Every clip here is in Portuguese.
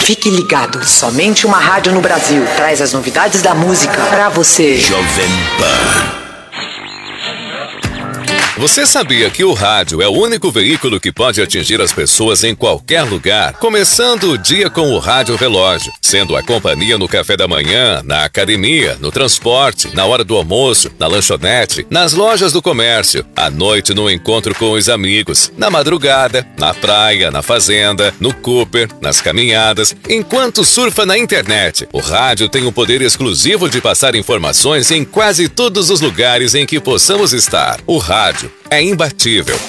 Fique ligado, somente uma rádio no Brasil traz as novidades da música pra você. Jovem Pan. Você sabia que o rádio é o único veículo que pode atingir as pessoas em qualquer lugar? Começando o dia com o Rádio Relógio, sendo a companhia no café da manhã, na academia, no transporte, na hora do almoço, na lanchonete, nas lojas do comércio, à noite no encontro com os amigos, na madrugada, na praia, na fazenda, no Cooper, nas caminhadas, enquanto surfa na internet. O rádio tem o poder exclusivo de passar informações em quase todos os lugares em que possamos estar. O rádio é imbatível.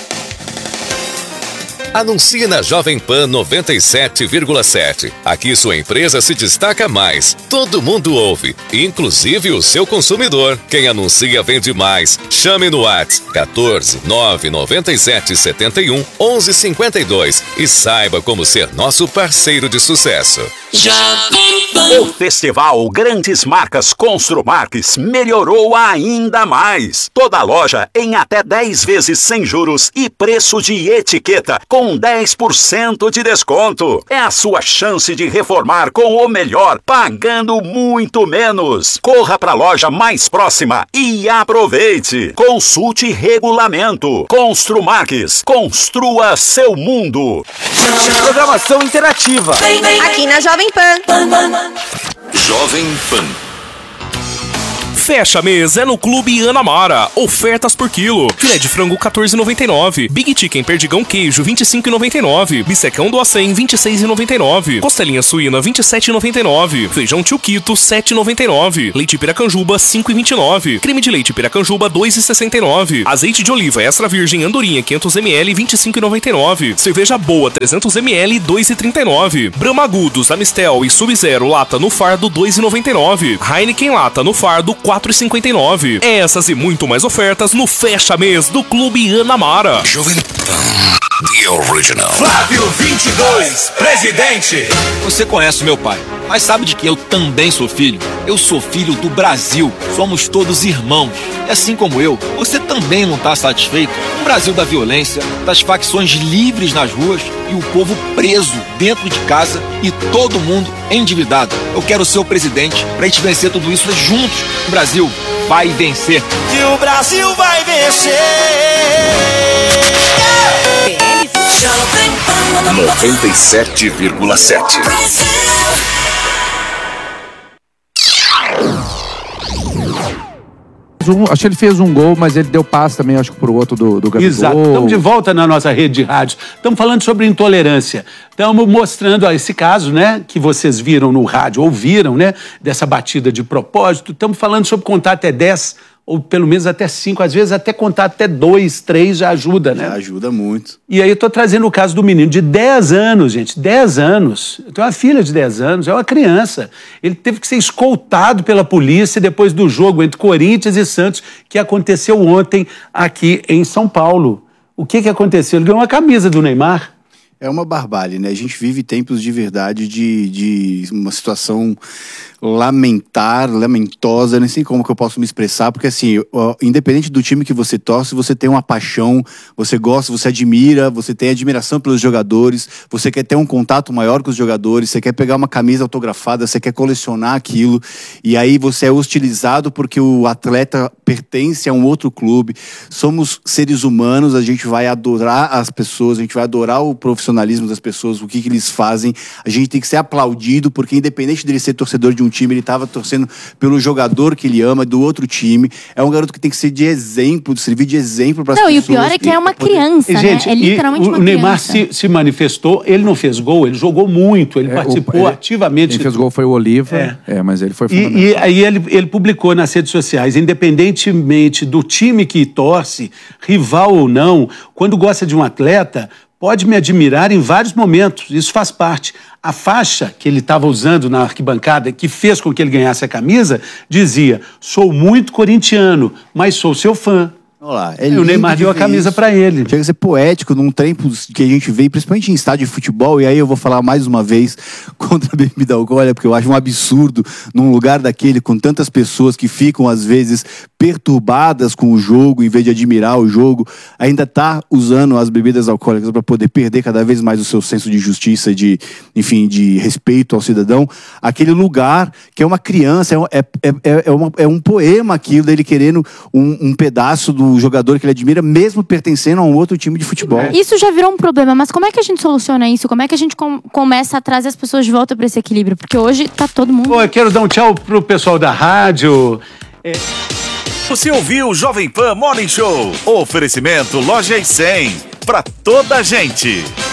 Anuncie na Jovem Pan 97,7. Aqui sua empresa se destaca mais. Todo mundo ouve, inclusive o seu consumidor. Quem anuncia vende mais. Chame no WhatsApp 14 997 71 11 52 e saiba como ser nosso parceiro de sucesso. O Festival Grandes Marcas Construmarques melhorou ainda mais. Toda loja em até 10 vezes sem juros e preço de etiqueta com 10% de desconto. É a sua chance de reformar com o melhor, pagando muito menos. Corra para a loja mais próxima e aproveite. Consulte regulamento. Construmarques, construa seu mundo. Programação interativa. Aqui na Jovem Pan. Jovem Pan. Fecha mês é no Clube Anamara. Ofertas por quilo. Filé de frango 14,99. Big Chicken perdigão queijo 25,99. Bistecão do acém 26,99. Costelinha suína 27,99. Feijão tioquito 7,99. Leite piracanjuba 5,29. Creme de leite piracanjuba 2,69. Azeite de oliva extra virgem andorinha 500 ml 25,99. Cerveja boa 300 ml 2,39. Brahma agudos Amistel e Sub-Zero lata no fardo 2,99. Heineken lata no fardo 4,59. Essas e muito mais ofertas no Fecha Mês do Clube Anamara. Jovem Pan, the original. Flávio 22, presidente. Você conhece meu pai, mas sabe de que eu também sou filho? Eu sou filho do Brasil. Somos todos irmãos. E assim como eu, você também não está satisfeito? Um Brasil da violência, das facções livres nas ruas e o povo preso dentro de casa e todo mundo endividado. Eu quero ser o presidente para a gente vencer tudo isso juntos. O Brasil vai vencer. E o Brasil vai vencer. 97,7. Acho que ele fez um gol, mas ele deu passe também, acho que pro outro do Gabigol. Exato. Estamos de volta na nossa rede de rádio. Estamos falando sobre intolerância. Estamos mostrando esse caso, né, que vocês viram no rádio, ouviram, né, dessa batida de propósito. Estamos falando sobre contar até 10, ou pelo menos até 5, às vezes até contar até 2, 3 já ajuda, né? Já ajuda muito. E aí eu tô trazendo o caso do menino de 10 anos, gente, 10 anos. Eu tenho uma filha de 10 anos, é uma criança. Ele teve que ser escoltado pela polícia depois do jogo entre Corinthians e Santos, que aconteceu ontem aqui em São Paulo. O que aconteceu? Ele ganhou uma camisa do Neymar. É uma barbárie, né? A gente vive tempos de verdade de uma situação lamentosa, nem sei como que eu posso me expressar, porque assim, independente do time que você torce, você tem uma paixão, você gosta, você admira, você tem admiração pelos jogadores, você quer ter um contato maior com os jogadores, você quer pegar uma camisa autografada, você quer colecionar aquilo, e aí você é hostilizado porque o atleta pertence a um outro clube. Somos seres humanos, a gente vai adorar as pessoas, a gente vai adorar o profissionalismo das pessoas, o que eles fazem, a gente tem que ser aplaudido, porque independente dele ser torcedor de um time, ele estava torcendo pelo jogador que ele ama, do outro time. É um garoto que tem que ser de exemplo, servir de exemplo para as pessoas. Não, e o pior é que é uma criança, né? Gente, é literalmente uma criança. O Neymar se manifestou, ele não fez gol, ele jogou muito, ele participou ativamente. Quem fez gol foi o Oliva, mas ele foi fundamental. E aí ele publicou nas redes sociais, independentemente do time que torce, rival ou não, quando gosta de um atleta, pode me admirar em vários momentos, isso faz parte. A faixa que ele estava usando na arquibancada, que fez com que ele ganhasse a camisa, dizia: sou muito corintiano, mas sou seu fã. Olha lá, o Neymar deu a camisa pra ele. Chega a ser poético num tempo que a gente vê, principalmente em estádio de futebol, e aí eu vou falar mais uma vez contra a bebida alcoólica, porque eu acho um absurdo num lugar daquele, com tantas pessoas que ficam, às vezes, perturbadas com o jogo, em vez de admirar o jogo, ainda tá usando as bebidas alcoólicas para poder perder cada vez mais o seu senso de justiça, de respeito ao cidadão. Aquele lugar que é uma criança, é um poema aquilo dele querendo um pedaço do jogador que ele admira, mesmo pertencendo a um outro time de futebol. Isso já virou um problema, mas como é que a gente soluciona isso? Como é que a gente começa a trazer as pessoas de volta para esse equilíbrio? Porque hoje tá todo mundo... Eu quero dar um tchau pro pessoal da rádio. Você ouviu o Jovem Pan Morning Show. Oferecimento Loja e 100. Pra toda a gente.